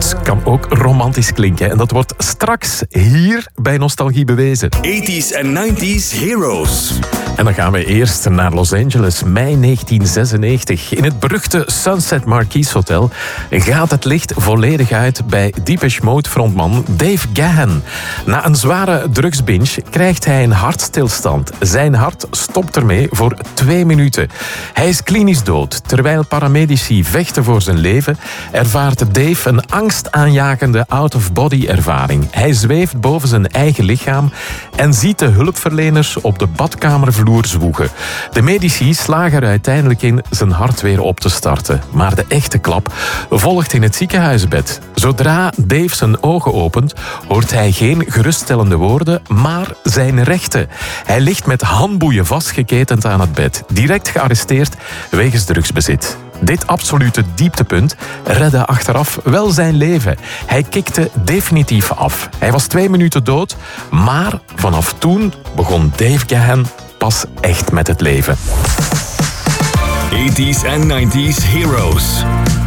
Het kan ook romantisch klinken en dat wordt straks hier bij Nostalgie bewezen. 80s en 90s heroes. En dan gaan we eerst naar Los Angeles, mei 1996. In het beruchte Sunset Marquis Hotel gaat het licht volledig uit bij Depeche Mode frontman Dave Gahan. Na een zware drugsbinge krijgt hij een hartstilstand. Zijn hart stopt ermee voor 2 minuten. Hij is klinisch dood. Terwijl paramedici vechten voor zijn leven, ervaart Dave een angstaanjagende out-of-body ervaring. Hij zweeft boven zijn eigen lichaam en ziet de hulpverleners op de badkamervloer zwoegen. De medici slagen er uiteindelijk in zijn hart weer op te starten. Maar de echte klap volgt in het ziekenhuisbed. Zodra Dave zijn ogen opent, hoort hij geen geruststellende woorden, maar zijn rechten. Hij ligt met handboeien vastgeketend aan het bed. Direct gearresteerd wegens drugsbezit. Dit absolute dieptepunt redde achteraf wel zijn leven. Hij kikte definitief af. Hij was 2 minuten dood, maar vanaf toen begon Dave Gahan pas echt met het leven. 80s en 90s heroes.